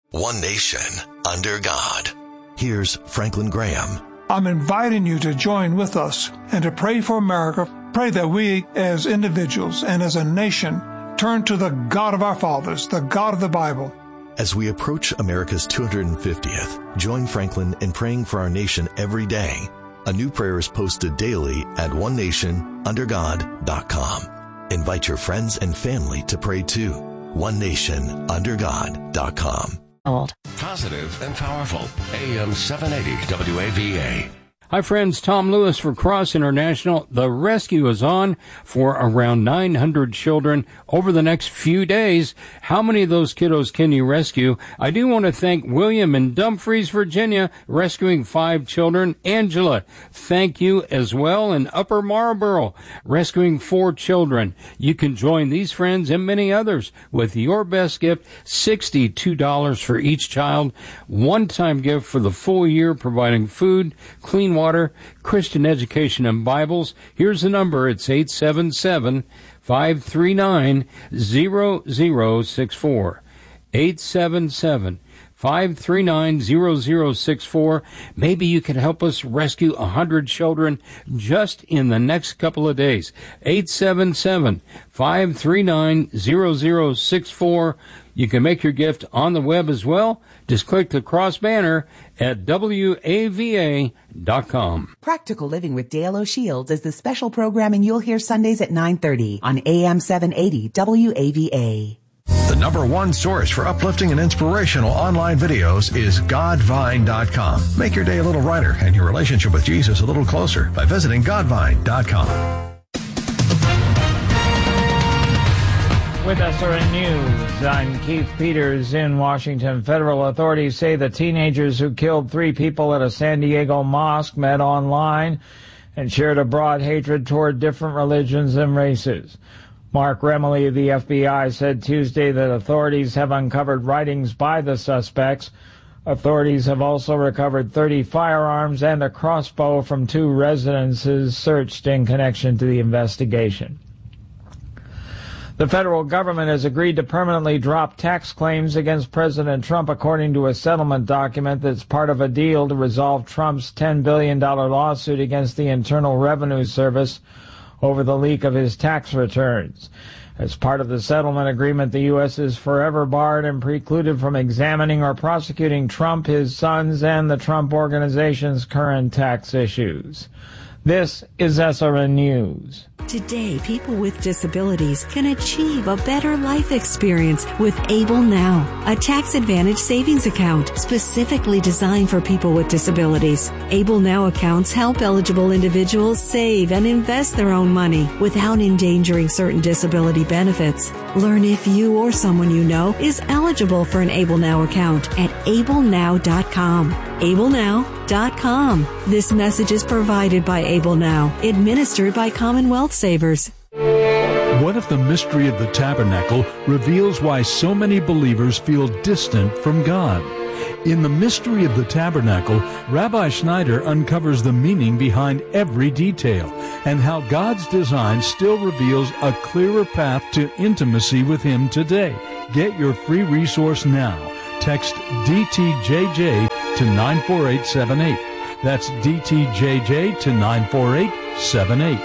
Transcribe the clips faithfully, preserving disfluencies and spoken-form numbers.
One nation, under God. Here's Franklin Graham. I'm inviting you to join with us and to pray for America. Pray that we, as individuals and as a nation, turn to the God of our fathers, the God of the Bible. As we approach America's two hundred fiftieth, join Franklin in praying for our nation every day. A new prayer is posted daily at one nation under god dot com. Invite your friends and family to pray too. one nation under god dot com. Positive and powerful. A M seven eighty W A V A. Hi friends, Tom Lewis for Cross International. The rescue is on for around nine hundred children over the next few days. How many of those kiddos can you rescue? I do want to thank William in Dumfries, Virginia, rescuing five children. Angela, thank you as well in Upper Marlboro, rescuing four children. You can join these friends and many others with your best gift, sixty-two dollars for each child. One-time gift for the full year, providing food, clean water, water, Christian education, and Bibles. Here's the number. It's eight seven seven, five three nine, zero zero six four. eight seven seven, five three nine, zero zero six four. Maybe you can help us rescue one hundred children just in the next couple of days. eight seven seven, five three nine, zero zero six four. You can make your gift on the web as well. Just click the cross banner at W A V A dot com. Practical Living with Dale O'Shields is the special programming you'll hear Sundays at nine thirty on A M seven eighty W A V A. The number one source for uplifting and inspirational online videos is God Vine dot com. Make your day a little brighter and your relationship with Jesus a little closer by visiting God Vine dot com. With S R N News, I'm Keith Peters in Washington. Federal authorities say the teenagers who killed three people at a San Diego mosque met online and shared a broad hatred toward different religions and races. Mark Remley of the F B I said Tuesday that authorities have uncovered writings by the suspects. Authorities have also recovered thirty firearms and a crossbow from two residences searched in connection to the investigation. The federal government has agreed to permanently drop tax claims against President Trump, according to a settlement document that's part of a deal to resolve Trump's ten billion dollars lawsuit against the Internal Revenue Service over the leak of his tax returns. As part of the settlement agreement, the U S is forever barred and precluded from examining or prosecuting Trump, his sons, and the Trump Organization's current tax issues. This is S R N News. Today, people with disabilities can achieve a better life experience with Able Now, a tax-advantaged savings account specifically designed for people with disabilities. Able Now accounts help eligible individuals save and invest their own money without endangering certain disability benefits. Learn if you or someone you know is eligible for an Able Now account at able now dot com. able now dot com. This message is provided by Able Now, administered by Commonwealth Savers. What if the mystery of the tabernacle reveals why so many believers feel distant from God? In the mystery of the tabernacle, Rabbi Schneider uncovers the meaning behind every detail and how God's design still reveals a clearer path to intimacy with Him today. Get your free resource now. Text D T J J to nine four eight seven eight. That's D T J J to nine four eight seven eight.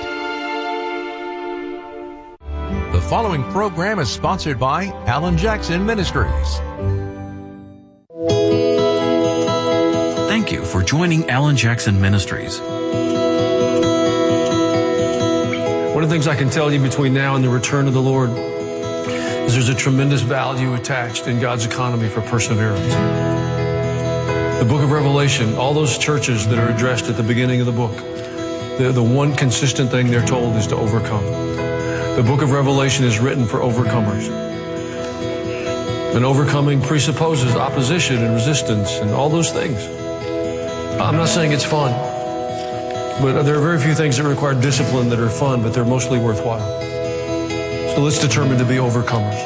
The following program is sponsored by Alan Jackson Ministries. Thank you for joining Alan Jackson Ministries. One of the things I can tell you between now and the return of the Lord is there's a tremendous value attached in God's economy for perseverance. The book of Revelation, all those churches that are addressed at the beginning of the book, the, the one consistent thing they're told is to overcome. The book of Revelation is written for overcomers. And overcoming presupposes opposition and resistance and all those things. I'm not saying it's fun, but there are very few things that require discipline that are fun, but they're mostly worthwhile. So let's determine to be overcomers.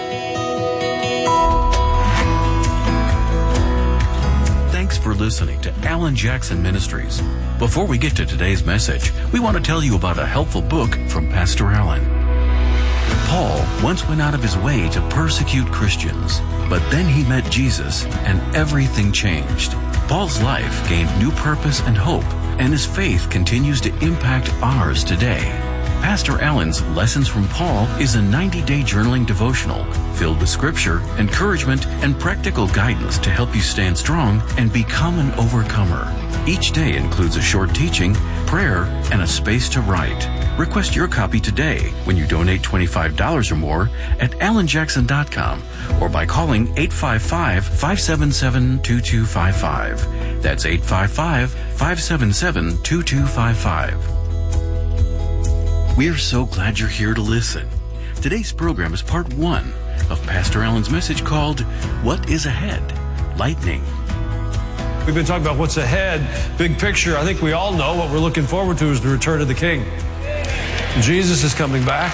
Thanks for listening to Alan Jackson Ministries. Before we get to today's message, we want to tell you about a helpful book from Pastor Alan. Paul once went out of his way to persecute Christians, but then he met Jesus and everything changed. Paul's life gained new purpose and hope, and his faith continues to impact ours today. Pastor Allen's Lessons from Paul is a ninety-day journaling devotional filled with scripture, encouragement, and practical guidance to help you stand strong and become an overcomer. Each day includes a short teaching, prayer, and a space to write. Request your copy today when you donate twenty-five dollars or more at alan jackson dot com or by calling eight five five, five seven seven, two two five five. That's eight five five, five seven seven, two two five five. We're so glad you're here to listen. Today's program is part one of Pastor Allen's message called, What is Ahead? Lightning. We've been talking about what's ahead, big picture. I think we all know what we're looking forward to is the return of the King. Jesus is coming back.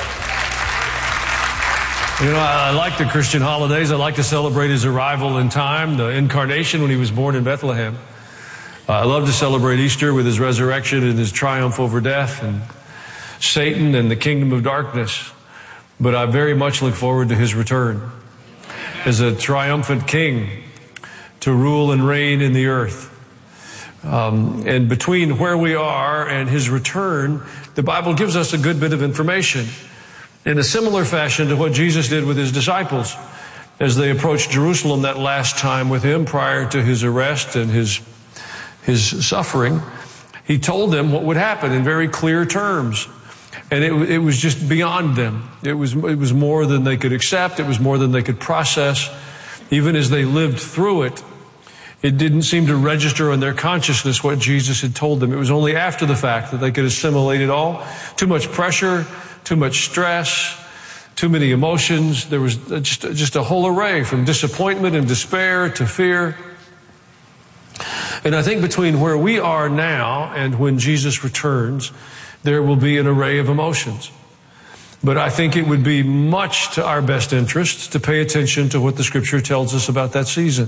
You know, I like the Christian holidays. I like to celebrate his arrival in time, the incarnation when he was born in Bethlehem. Uh, I love to celebrate Easter with his resurrection and his triumph over death and Satan and the kingdom of darkness. But I very much look forward to his return as a triumphant king to rule and reign in the earth. Um, and between where we are and his return, the Bible gives us a good bit of information in a similar fashion to what Jesus did with his disciples as they approached Jerusalem that last time with him prior to his arrest and his, his suffering. He told them what would happen in very clear terms. And it, it was just beyond them. It was, it was more than they could accept. It was more than they could process. Even as they lived through it, it didn't seem to register in their consciousness what Jesus had told them. It was only after the fact that they could assimilate it all. Too much pressure, too much stress, too many emotions. There was just, just a whole array from disappointment and despair to fear. And I think between where we are now and when Jesus returns, there will be an array of emotions. But I think it would be much to our best interest to pay attention to what the Scripture tells us about that season.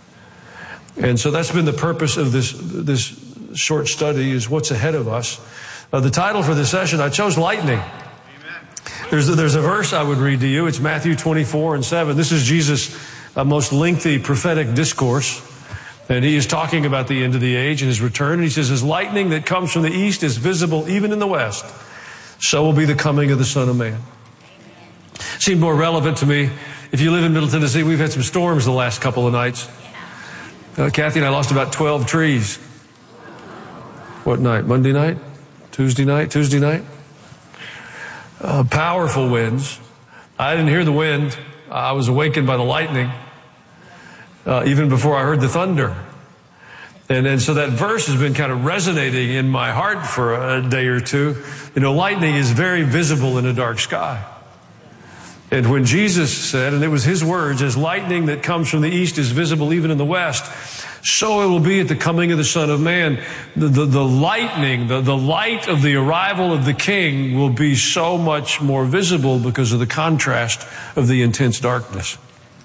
And so that's been the purpose of this this short study, is what's ahead of us. Uh, the title for this session, I chose Lightning. Amen. There's a, there's a verse I would read to you. It's Matthew twenty-four and seven. This is Jesus' uh, most lengthy prophetic discourse. And he is talking about the end of the age and his return. And he says, as lightning that comes from the east is visible even in the west, so will be the coming of the Son of Man. Seemed more relevant to me. If you live in Middle Tennessee, we've had some storms the last couple of nights. Uh, Kathy and I lost about twelve trees. What night? Monday night? Tuesday night? Tuesday night? Uh, powerful winds. I didn't hear the wind. I was awakened by the lightning. Uh, even before I heard the thunder. And, and so that verse has been kind of resonating in my heart for a day or two. You know, lightning is very visible in a dark sky. And when Jesus said, and it was his words, as lightning that comes from the east is visible even in the west, so it will be at the coming of the Son of Man. The, the, the lightning, the, the light of the arrival of the King will be so much more visible because of the contrast of the intense darkness.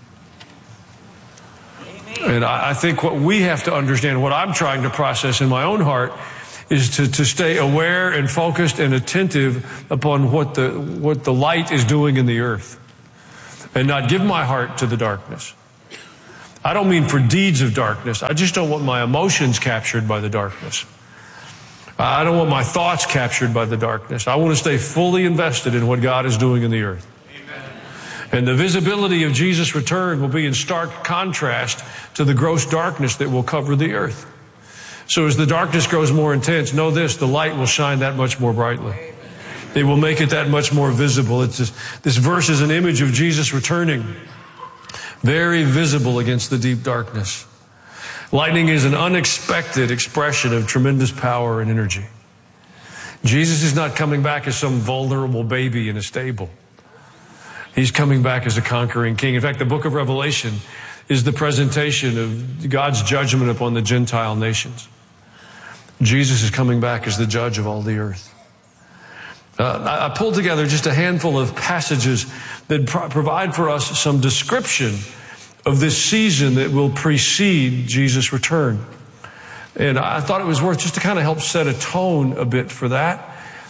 And I think what we have to understand, what I'm trying to process in my own heart, is to, to stay aware and focused and attentive upon what the, what the light is doing in the earth. And not give my heart to the darkness. I don't mean for deeds of darkness. I just don't want my emotions captured by the darkness. I don't want my thoughts captured by the darkness. I want to stay fully invested in what God is doing in the earth. And the visibility of Jesus' return will be in stark contrast to the gross darkness that will cover the earth. So as the darkness grows more intense, know this, the light will shine that much more brightly. It will make it that much more visible. It's just, this verse is an image of Jesus returning, very visible against the deep darkness. Lightning is an unexpected expression of tremendous power and energy. Jesus is not coming back as some vulnerable baby in a stable. He's coming back as a conquering king. In fact, the book of Revelation is the presentation of God's judgment upon the Gentile nations. Jesus is coming back as the judge of all the earth. Uh, I pulled together just a handful of passages that pro- provide for us some description of this season that will precede Jesus' return. And I thought it was worth just to kind of help set a tone a bit for that.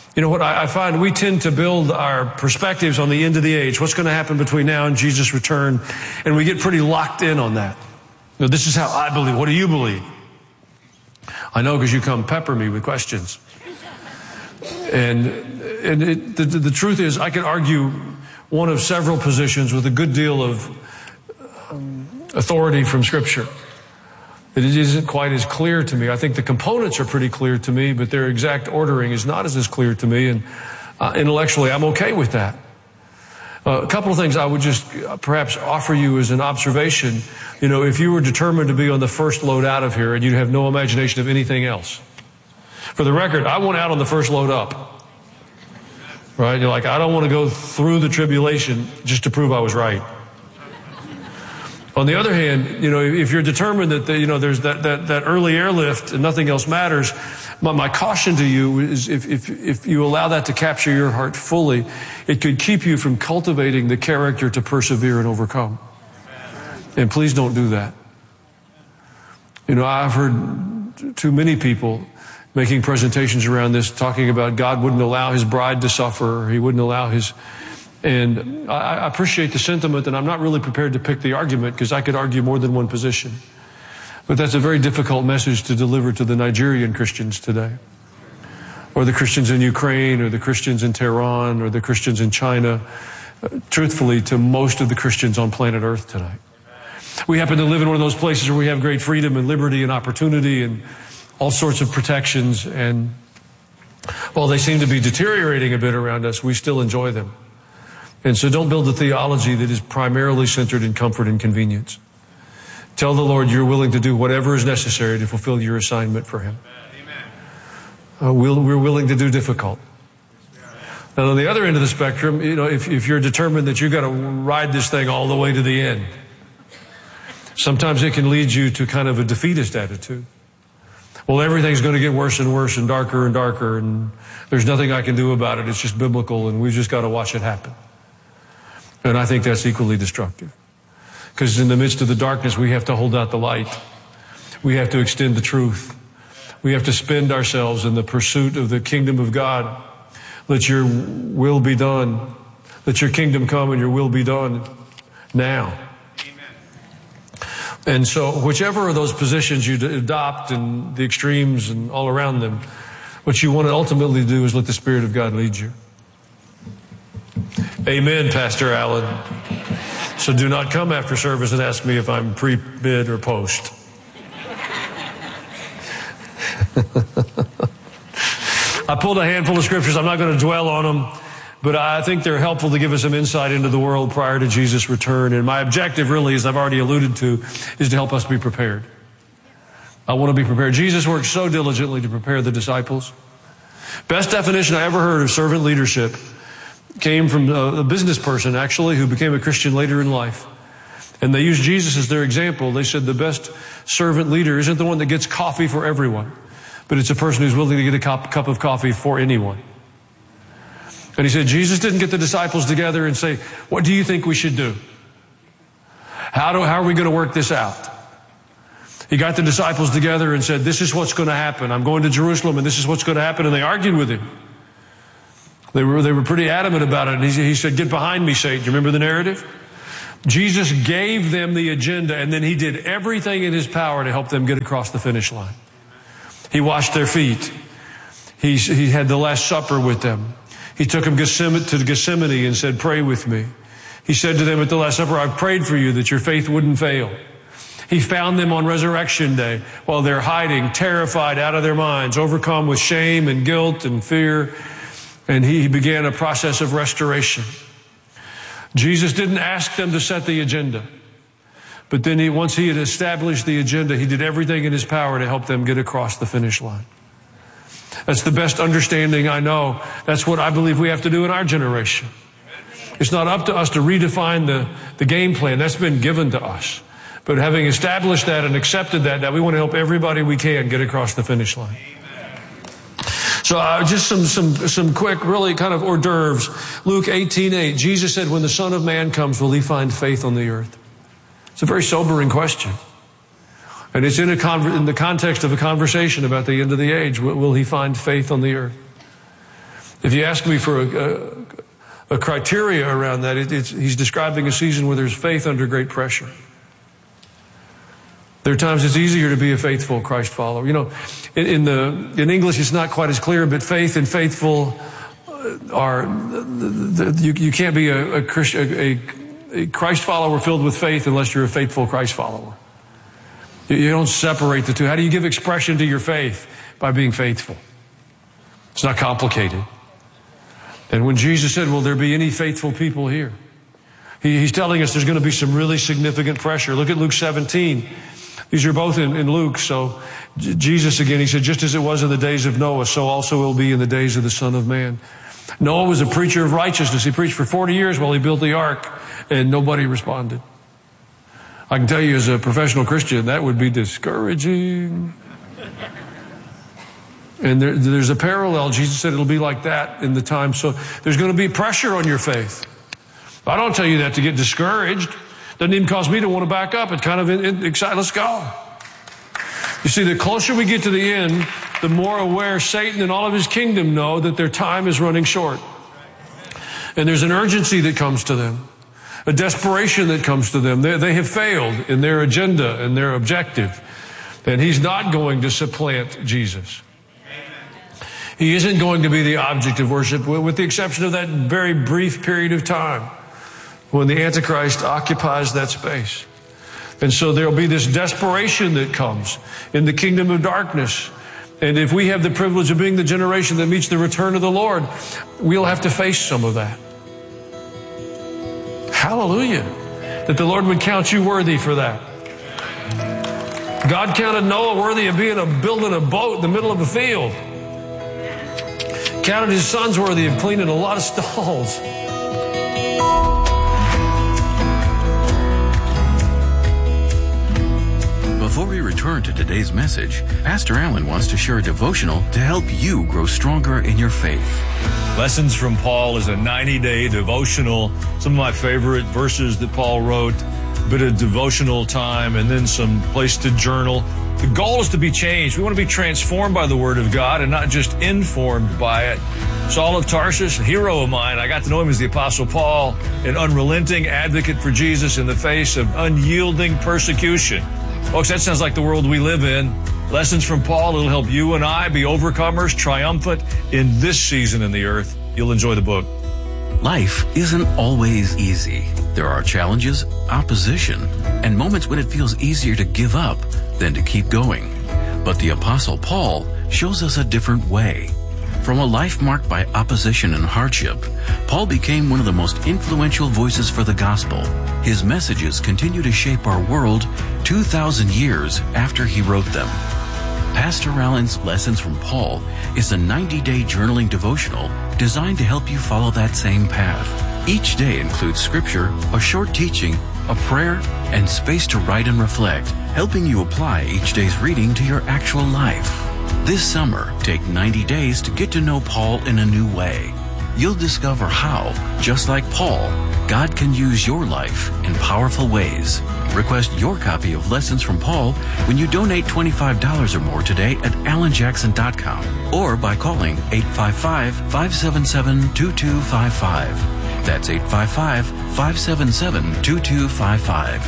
You know what I find? We tend to build our perspectives on the end of the age. What's going to happen between now and Jesus' return? And we get pretty locked in on that. You know, this is how I believe. What do you believe? I know because you come pepper me with questions. And, and it, the, the truth is, I could argue one of several positions with a good deal of um, authority from Scripture. It isn't quite as clear to me. I think the components are pretty clear to me, but their exact ordering is not as, as clear to me. And uh, intellectually, I'm okay with that. Uh, a couple of things I would just perhaps offer you as an observation. You know, if you were determined to be on the first load out of here and you'd have no imagination of anything else. For the record, I went out on the first load up. Right? You're like, I don't want to go through the tribulation just to prove I was right. On the other hand, you know, if you're determined that, the, you know, there's that, that, that early airlift and nothing else matters, my, my caution to you is if, if, if you allow that to capture your heart fully, it could keep you from cultivating the character to persevere and overcome. And please don't do that. You know, I've heard too many people making presentations around this talking about God wouldn't allow his bride to suffer, or he wouldn't allow his... And I appreciate the sentiment, and I'm not really prepared to pick the argument because I could argue more than one position. But that's a very difficult message to deliver to the Nigerian Christians today, or the Christians in Ukraine, or the Christians in Tehran, or the Christians in China, truthfully, to most of the Christians on planet Earth tonight. We happen to live in one of those places where we have great freedom and liberty and opportunity and all sorts of protections, and while they seem to be deteriorating a bit around us, we still enjoy them. And so don't build a theology that is primarily centered in comfort and convenience. Tell the Lord you're willing to do whatever is necessary to fulfill your assignment for him. Uh, we'll, we're willing to do difficult. And on the other end of the spectrum, you know, if, if you're determined that you've got to ride this thing all the way to the end, sometimes it can lead you to kind of a defeatist attitude. Well, everything's going to get worse and worse and darker and darker, and there's nothing I can do about it. It's just biblical, and we've just got to watch it happen. And I think that's equally destructive. Because in the midst of the darkness, we have to hold out the light. We have to extend the truth. We have to spend ourselves in the pursuit of the kingdom of God. Let your will be done. Let your kingdom come and your will be done now. Amen. And so whichever of those positions you adopt and the extremes and all around them, what you want to ultimately do is let the Spirit of God lead you. Amen, Pastor Allen. So do not come after service and ask me if I'm pre, mid, or post. I pulled a handful of scriptures. I'm not going to dwell on them, but I think they're helpful to give us some insight into the world prior to Jesus' return. And my objective really, as I've already alluded to, is to help us be prepared. I want to be prepared. Jesus worked so diligently to prepare the disciples. Best definition I ever heard of servant leadership came from a business person, actually, who became a Christian later in life. And they used Jesus as their example. They said the best servant leader isn't the one that gets coffee for everyone, but it's a person who's willing to get a cup, cup of coffee for anyone. And he said, Jesus didn't get the disciples together and say, what do you think we should do? How do, how are we going to work this out? He got the disciples together and said, this is what's going to happen. I'm going to Jerusalem and this is what's going to happen. And they argued with him. They were, they were pretty adamant about it. And he, he said, get behind me, Satan. You remember the narrative? Jesus gave them the agenda, and then he did everything in his power to help them get across the finish line. He washed their feet. He, he had the Last Supper with them. He took them to Gethsemane and said, pray with me. He said to them at the Last Supper, I've prayed for you that your faith wouldn't fail. He found them on Resurrection Day while they're hiding, terrified out of their minds, overcome with shame and guilt and fear. And he began a process of restoration. Jesus didn't ask them to set the agenda. But then he, once he had established the agenda, he did everything in his power to help them get across the finish line. That's the best understanding I know. That's what I believe we have to do in our generation. It's not up to us to redefine the, the game plan. That's been given to us. But having established that and accepted that, now we want to help everybody we can get across the finish line. So uh, just some, some, some quick, really kind of hors d'oeuvres. Luke eighteen eight, Jesus said, when the Son of Man comes, will he find faith on the earth? It's a very sobering question. And it's in, a con- in the context of a conversation about the end of the age. Will, will he find faith on the earth? If you ask me for a, a, a criteria around that, it, it's, he's describing a season where there's faith under great pressure. There are times it's easier to be a faithful Christ follower. You know, in, in the in English it's not quite as clear, but faith and faithful are the, the, you, you can't be a, a, Christ, a, a Christ follower filled with faith unless you're a faithful Christ follower. You, you don't separate the two. How do you give expression to your faith? By being faithful. It's not complicated. And when Jesus said, will there be any faithful people here? He, he's telling us there's going to be some really significant pressure. Look at Luke seventeen. These are both in, in Luke. So J- Jesus again, he said, just as it was in the days of Noah, so also will be in the days of the Son of Man. Noah was a preacher of righteousness. He preached for forty years while he built the ark, and nobody responded. I can tell you as a professional Christian, that would be discouraging. And there, there's a parallel. Jesus said it'll be like that in the time. So there's going to be pressure on your faith. I don't tell you that to get discouraged. Doesn't even cause me to want to back up. It's kind of exciting. Let's go. You see, the closer we get to the end, the more aware Satan and all of his kingdom know that their time is running short. And there's an urgency that comes to them, a desperation that comes to them. They, they have failed in their agenda and their objective. And he's not going to supplant Jesus. He isn't going to be the object of worship, with the exception of that very brief period of time when the Antichrist occupies that space. And so there'll be this desperation that comes in the kingdom of darkness. And if we have the privilege of being the generation that meets the return of the Lord, we'll have to face some of that. Hallelujah. That the Lord would count you worthy for that. God counted Noah worthy of being a, building a boat in the middle of a field. Counted his sons worthy of cleaning a lot of stalls. Before we return to today's message, Pastor Allen wants to share a devotional to help you grow stronger in your faith. Lessons from Paul is a ninety-day devotional. Some of my favorite verses that Paul wrote, a bit of devotional time, and then some place to journal. The goal is to be changed. We want to be transformed by the Word of God and not just informed by it. Saul of Tarsus, a hero of mine. I got to know him as the Apostle Paul, an unrelenting advocate for Jesus in the face of unyielding persecution. Folks, that sounds like the world we live in. Lessons from Paul, it'll help you and I be overcomers, triumphant in this season in the earth. You'll enjoy the book. Life isn't always easy. There are challenges, opposition, and moments when it feels easier to give up than to keep going. But the Apostle Paul shows us a different way. From a life marked by opposition and hardship, Paul became one of the most influential voices for the gospel. His messages continue to shape our world two thousand years after he wrote them. Pastor Allen's Lessons from Paul is a ninety-day journaling devotional designed to help you follow that same path. Each day includes scripture, a short teaching, a prayer, and space to write and reflect, helping you apply each day's reading to your actual life. This summer, take ninety days to get to know Paul in a new way. You'll discover how, just like Paul, God can use your life in powerful ways. Request your copy of Lessons from Paul when you donate twenty-five dollars or more today at alan jackson dot com or by calling eight five five, five seven seven, two two five five. That's eight five five, five seven seven, two two five five.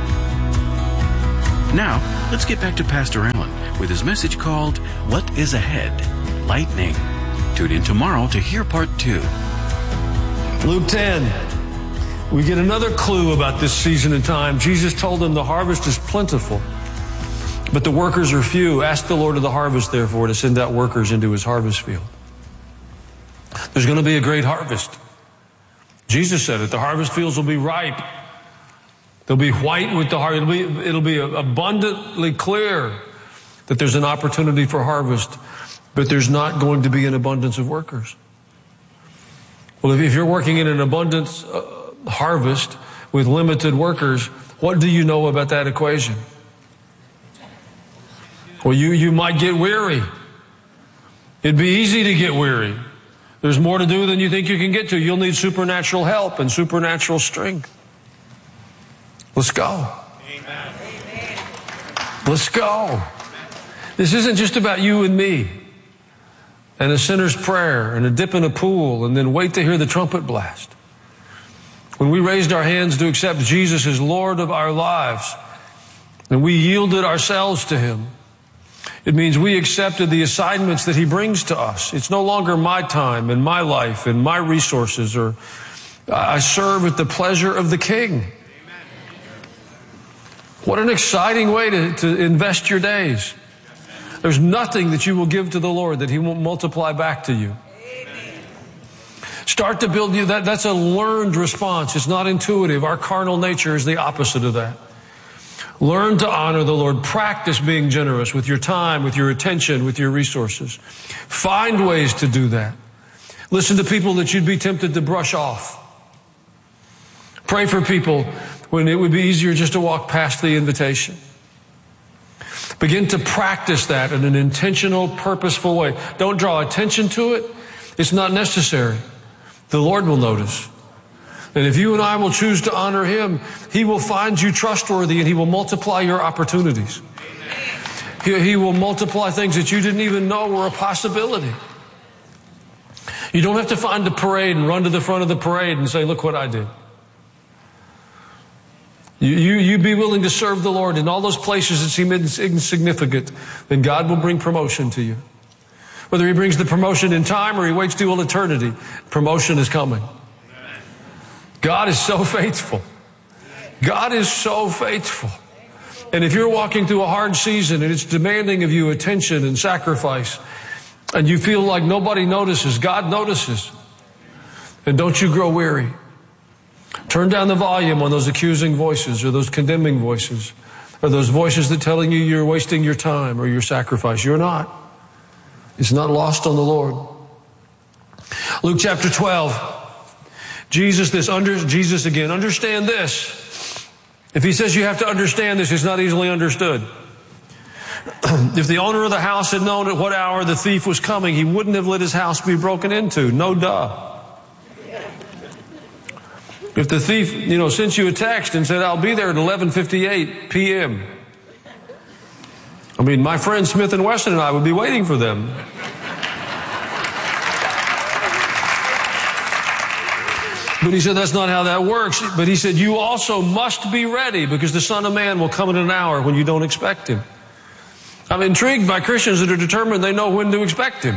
Now, let's get back to Pastor Allen with his message called, What is Ahead? Lightning. Tune in tomorrow to hear part two. Luke ten. We get another clue about this season and time. Jesus told them the harvest is plentiful, but the workers are few. Ask the Lord of the harvest, therefore, to send out workers into his harvest field. There's going to be a great harvest. Jesus said it. The harvest fields will be ripe. They'll be white with the harvest. It'll be, it'll be abundantly clear that there's an opportunity for harvest, but there's not going to be an abundance of workers. Well, if you're working in an abundance uh, harvest with limited workers, what do you know about that equation? Well, you, you might get weary. It'd be easy to get weary. There's more to do than you think you can get to. You'll need supernatural help and supernatural strength. Let's go. Amen. Let's go. This isn't just about you and me. and a sinner's prayer and a dip in a pool and then wait to hear the trumpet blast. When we raised our hands to accept Jesus as Lord of our lives and we yielded ourselves to Him, it means we accepted the assignments that He brings to us. It's no longer my time and my life and my resources, or I serve at the pleasure of the King. What an exciting way to, to invest your days. There's nothing that you will give to the Lord that He won't multiply back to you. Start to build you. That, that's a learned response. It's not intuitive. Our carnal nature is the opposite of that. Learn to honor the Lord. Practice being generous with your time, with your attention, with your resources. Find ways to do that. Listen to people that you'd be tempted to brush off. Pray for people when it would be easier just to walk past the invitation. Begin to practice that in an intentional, purposeful way. Don't draw attention to it. It's not necessary. The Lord will notice. And if you and I will choose to honor Him, He will find you trustworthy and He will multiply your opportunities. He, he will multiply things that you didn't even know were a possibility. You don't have to find a parade and run to the front of the parade and say, look what I did. You, you, you be willing to serve the Lord in all those places that seem insignificant, then God will bring promotion to you. Whether He brings the promotion in time or He waits till eternity, promotion is coming. God is so faithful. God is so faithful. And if you're walking through a hard season and it's demanding of you attention and sacrifice, and you feel like nobody notices, God notices. And don't you grow weary. Turn down the volume on those accusing voices or those condemning voices or those voices that telling you you're wasting your time or your sacrifice. You're not. It's not lost on the Lord. Luke chapter twelve. Jesus, this under, Jesus again, understand this. If He says you have to understand this, it's not easily understood. If the owner of the house had known at what hour the thief was coming, he wouldn't have let his house be broken into. No duh. If the thief, you know, sent you a text and said, I'll be there at eleven fifty-eight p.m. I mean, my friend Smith and Wesson and I would be waiting for them. But He said that's not how that works. But He said you also must be ready because the Son of Man will come in an hour when you don't expect Him. I'm intrigued by Christians that are determined they know when to expect Him.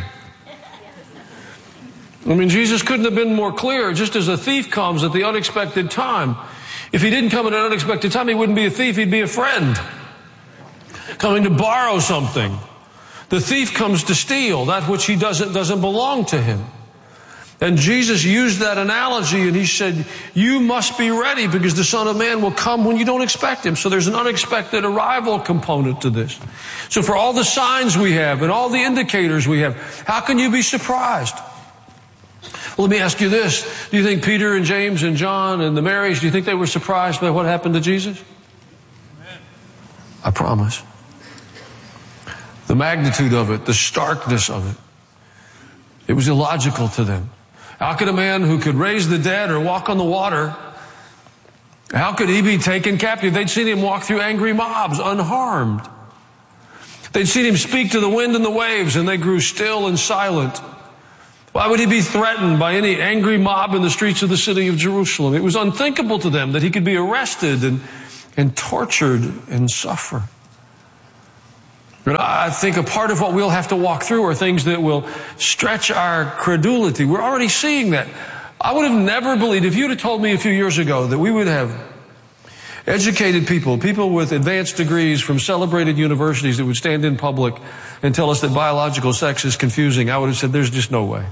I mean, Jesus couldn't have been more clear. Just as a thief comes at the unexpected time. If He didn't come at an unexpected time, He wouldn't be a thief, He'd be a friend. Coming to borrow something. The thief comes to steal that which he doesn't, doesn't belong to him. And Jesus used that analogy and He said, you must be ready because the Son of Man will come when you don't expect Him. So there's an unexpected arrival component to this. So for all the signs we have and all the indicators we have, how can you be surprised? Well, let me ask you this. Do you think Peter and James and John and the Marys, do you think they were surprised by what happened to Jesus? Amen. I promise. The magnitude of it, the starkness of it, it was illogical to them. How could a man who could raise the dead or walk on the water, how could he be taken captive? They'd seen Him walk through angry mobs unharmed. They'd seen Him speak to the wind and the waves and they grew still and silent. Why would He be threatened by any angry mob in the streets of the city of Jerusalem? It was unthinkable to them that He could be arrested and, and tortured and suffer. And I think a part of what we'll have to walk through are things that will stretch our credulity. We're already seeing that. I would have never believed, if you'd have told me a few years ago that we would have educated people, people with advanced degrees from celebrated universities that would stand in public and tell us that biological sex is confusing, I would have said there's just no way.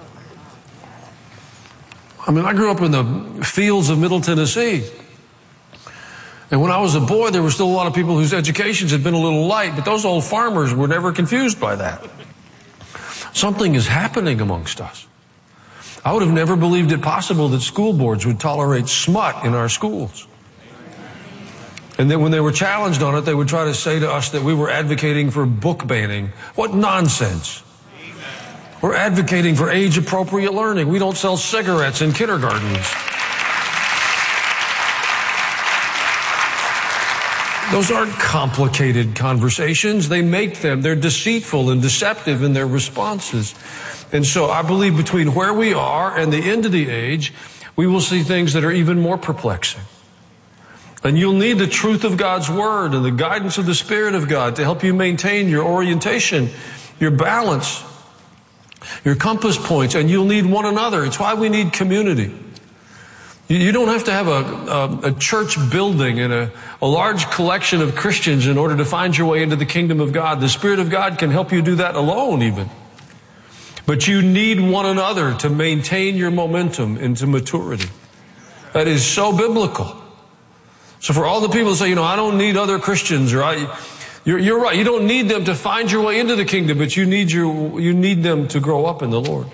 I mean, I grew up in the fields of Middle Tennessee. And when I was a boy, there were still a lot of people whose educations had been a little light, but those old farmers were never confused by that. Something is happening amongst us. I would have never believed it possible that school boards would tolerate smut in our schools. And then when they were challenged on it, they would try to say to us that we were advocating for book banning. What nonsense. We're advocating for age-appropriate learning. We don't sell cigarettes in kindergartens. Those aren't complicated conversations. They make them. They're deceitful and deceptive in their responses. And so I believe between where we are and the end of the age, we will see things that are even more perplexing. And you'll need the truth of God's Word and the guidance of the Spirit of God to help you maintain your orientation, your balance, your compass points, and you'll need one another. It's why we need community. You don't have to have a, a, a church building and a, a large collection of Christians in order to find your way into the kingdom of God. The Spirit of God can help you do that alone even. But you need one another to maintain your momentum into maturity. That is so biblical. So for all the people that say, you know, I don't need other Christians, or I, you're, you're right. You don't need them to find your way into the kingdom, but you need your, you need them to grow up in the Lord.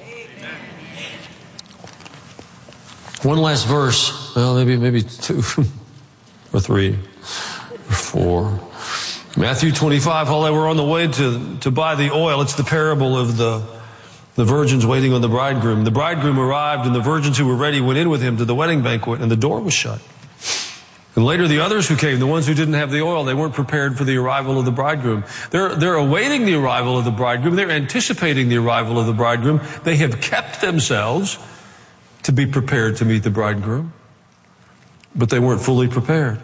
One last verse, well, maybe maybe two or three or four. Matthew twenty-five, while they were on the way to, to buy the oil, it's the parable of the, the virgins waiting on the bridegroom. The bridegroom arrived, and the virgins who were ready went in with him to the wedding banquet, and the door was shut. And later the others who came, the ones who didn't have the oil, they weren't prepared for the arrival of the bridegroom. They're, they're awaiting the arrival of the bridegroom. They're anticipating the arrival of the bridegroom. They have kept themselves to be prepared to meet the bridegroom, but they weren't fully prepared.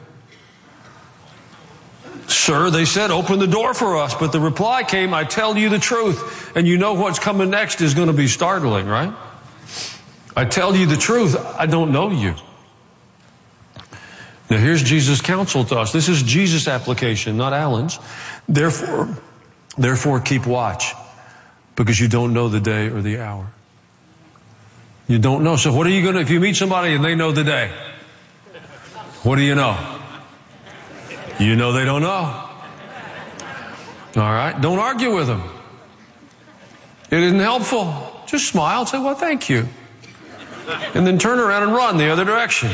Sir, they said, open the door for us. But the reply came, I tell you the truth. And you know what's coming next is going to be startling, right? I tell you the truth, I don't know you. Now here's Jesus' counsel to us. This is Jesus' application, not Alan's. Therefore, therefore keep watch, because you don't know the day or the hour. You don't know. So what are you going to, if you meet somebody and they know the day, what do you know? You know they don't know. All right? Don't argue with them. It isn't helpful. Just smile and say, well, thank you. And then turn around and run the other direction.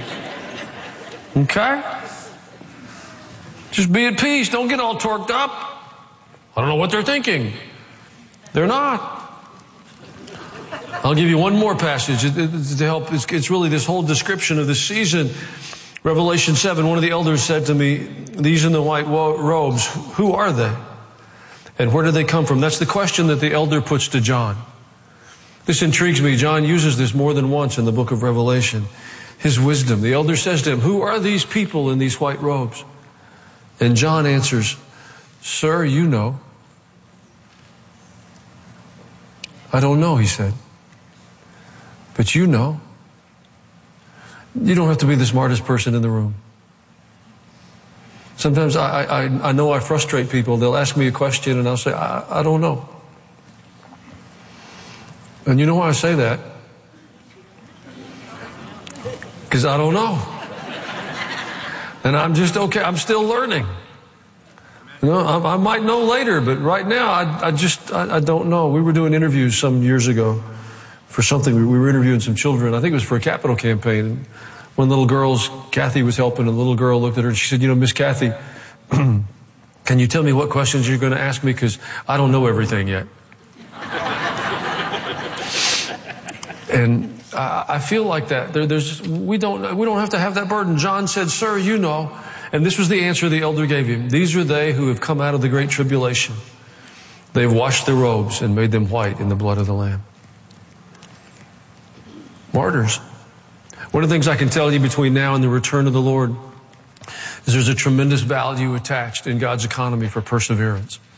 Okay? Just be at peace. Don't get all torqued up. I don't know what they're thinking. They're not. I'll give you one more passage to help. It's really this whole description of this season. Revelation seven, one of the elders said to me, these in the white robes, who are they? And where did they come from? That's the question that the elder puts to John. This intrigues me. John uses this more than once in the book of Revelation. His wisdom. The elder says to him, who are these people in these white robes? And John answers, sir, you know. I don't know, he said. But you know. You don't have to be the smartest person in the room. Sometimes I, I, I know I frustrate people. They'll ask me a question and I'll say, I, I don't know. And you know why I say that? Because I don't know. And I'm just okay. I'm still learning. You know, I, I might know later, but right now I, I just, I, I don't know. We were doing interviews some years ago for something. We were interviewing some children. I think it was for a capital campaign. And one little girl's, Kathy was helping, and the little girl looked at her and she said, you know, Miss Kathy, can you tell me what questions you're going to ask me? Because I don't know everything yet. And uh, I feel like that. There, there's, we don't, we don't have to have that burden. John said, sir, you know. And this was the answer the elder gave him. These are they who have come out of the great tribulation. They've washed their robes and made them white in the blood of the Lamb. Martyrs. One of the things I can tell you between now and the return of the Lord is there's a tremendous value attached in God's economy for perseverance.